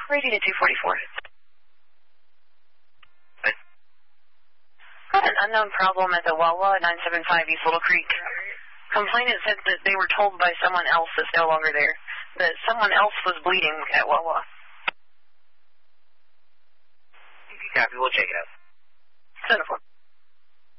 Rating at 244. Got an unknown problem at the Wawa, 975 East Little Creek. Complainant said that they were told by someone else that's no longer there that someone else was bleeding at Wawa. Copy, we'll check it out. 7-4.